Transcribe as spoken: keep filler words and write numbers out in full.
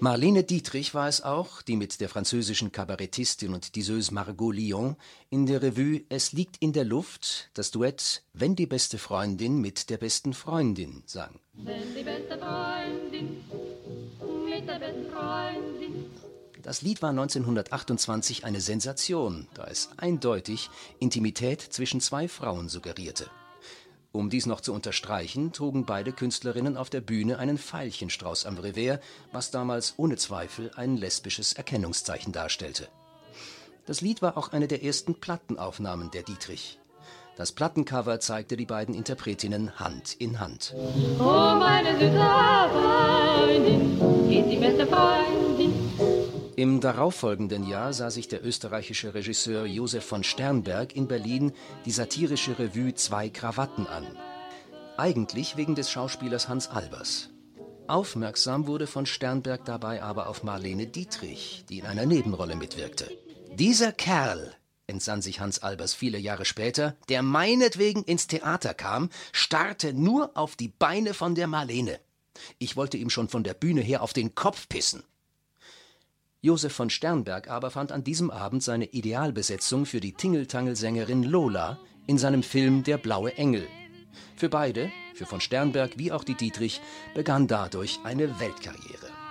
Marlene Dietrich war es auch, die mit der französischen Kabarettistin und Diseuse Margot Lyon in der Revue »Es liegt in der Luft« das Duett »Wenn die beste Freundin mit der besten Freundin« sang. Wenn die beste Freundin mit der besten Freundin. Das Lied war neunzehnhundertachtundzwanzig eine Sensation, da es eindeutig Intimität zwischen zwei Frauen suggerierte. Um dies noch zu unterstreichen, trugen beide Künstlerinnen auf der Bühne einen Veilchenstrauß am Revers, was damals ohne Zweifel ein lesbisches Erkennungszeichen darstellte. Das Lied war auch eine der ersten Plattenaufnahmen der Dietrich. Das Plattencover zeigte die beiden Interpretinnen Hand in Hand. Oh, meine Südfreundin, ist die beste Freundin. Im darauffolgenden Jahr sah sich der österreichische Regisseur Josef von Sternberg in Berlin die satirische Revue Zwei Krawatten an. Eigentlich wegen des Schauspielers Hans Albers. Aufmerksam wurde von Sternberg dabei aber auf Marlene Dietrich, die in einer Nebenrolle mitwirkte. »Dieser Kerl«, entsann sich Hans Albers viele Jahre später, »der meinetwegen ins Theater kam, starrte nur auf die Beine von der Marlene. Ich wollte ihm schon von der Bühne her auf den Kopf pissen.« Josef von Sternberg aber fand an diesem Abend seine Idealbesetzung für die Tingeltangelsängerin Lola in seinem Film »Der blaue Engel«. Für beide, für von Sternberg wie auch die Dietrich, begann dadurch eine Weltkarriere.